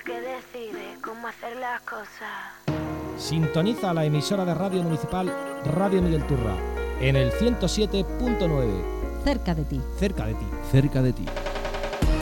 que decide cómo hacer las cosas. Sintoniza la emisora de radio municipal Radio Miguel Turra en el 107.9. Cerca de ti. Cerca de ti. Cerca de ti.